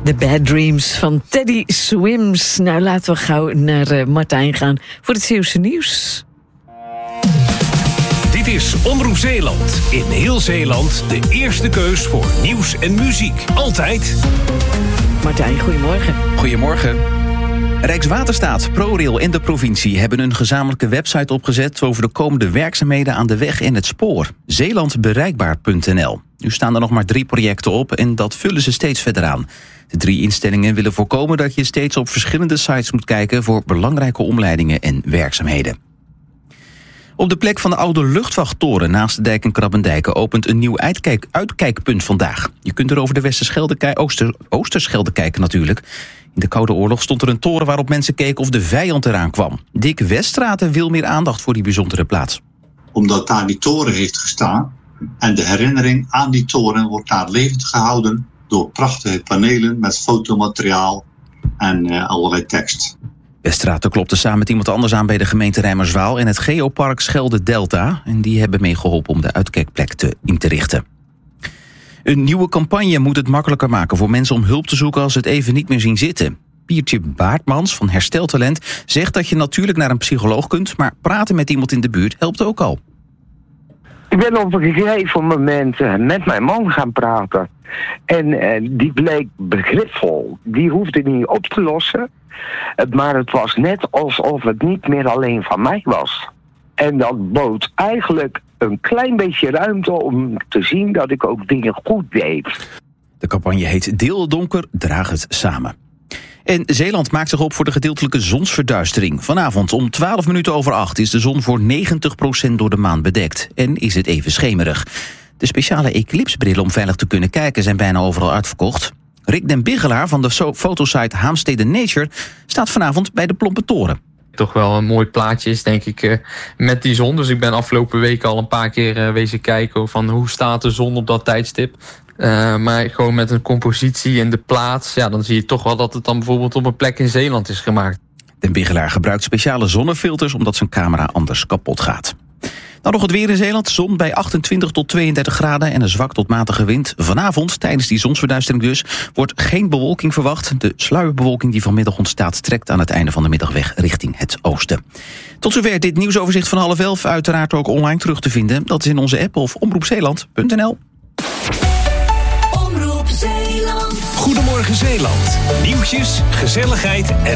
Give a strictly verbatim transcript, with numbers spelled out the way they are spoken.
The Bad Dreams van Teddy Swims. Nou, laten we gauw naar uh, Martijn gaan voor het Zeeuwse nieuws. Dit is Omroep Zeeland. In heel Zeeland de eerste keus voor nieuws en muziek. Altijd. Martijn, goedemorgen. Goedemorgen. Rijkswaterstaat, ProRail en de provincie hebben een gezamenlijke website opgezet over de komende werkzaamheden aan de weg en het spoor. zeelandbereikbaar punt n l. Nu staan er nog maar drie projecten op en dat vullen ze steeds verder aan. De drie instellingen willen voorkomen dat je steeds op verschillende sites moet kijken voor belangrijke omleidingen en werkzaamheden. Op de plek van de oude luchtwachttoren naast de dijk in Krabbendijken opent een nieuw uitkijk, uitkijkpunt vandaag. Je kunt er over de Westerschelde, Ooster, Oosterschelde kijken natuurlijk. In de Koude Oorlog stond er een toren waarop mensen keken of de vijand eraan kwam. Dick Weststraten wil meer aandacht voor die bijzondere plaats. Omdat daar die toren heeft gestaan en de herinnering aan die toren wordt daar levend gehouden door prachtige panelen met fotomateriaal en uh, allerlei tekst. Weststraten klopte samen met iemand anders aan bij de gemeente Rijmerswaal en het Geopark Schelde Delta. En die hebben meegeholpen om de uitkijkplek te, in te richten. Een nieuwe campagne moet het makkelijker maken voor mensen om hulp te zoeken als ze het even niet meer zien zitten. Piertje Baartmans van Hersteltalent zegt dat je natuurlijk naar een psycholoog kunt, maar praten met iemand in de buurt helpt ook al. Ik ben op een gegeven moment met mijn man gaan praten. En uh, die bleek begripvol. Die hoefde niet op te lossen. Maar het was net alsof het niet meer alleen van mij was. En dat bood eigenlijk een klein beetje ruimte om te zien dat ik ook dingen goed deed. De campagne heet Deel het donker, draag het samen. En Zeeland maakt zich op voor de gedeeltelijke zonsverduistering. Vanavond om twaalf minuten over acht is de zon voor negentig procent door de maan bedekt. En is het even schemerig. De speciale eclipsbrillen om veilig te kunnen kijken zijn bijna overal uitverkocht. Rick den Bigelaar van de fotosite Haamstede Nature staat vanavond bij de Plompe Toren. Toch wel een mooi plaatje is, denk ik, uh, met die zon. Dus ik ben afgelopen week al een paar keer uh, wezen kijken van hoe staat de zon op dat tijdstip. Uh, maar gewoon met een compositie in de plaats, ja, dan zie je toch wel dat het dan bijvoorbeeld op een plek in Zeeland is gemaakt. Den Bigelaar gebruikt speciale zonnefilters omdat zijn camera anders kapot gaat. Dan nog het weer in Zeeland. Zon bij achtentwintig tot tweeëndertig graden en een zwak tot matige wind. Vanavond, tijdens die zonsverduistering dus, wordt geen bewolking verwacht. De sluierbewolking die vanmiddag ontstaat trekt aan het einde van de middag weg richting het oosten. Tot zover dit nieuwsoverzicht van half elf. Uiteraard ook online terug te vinden. Dat is in onze app of omroep zeeland punt n l. Goedemorgen Zeeland. Nieuwtjes, gezelligheid en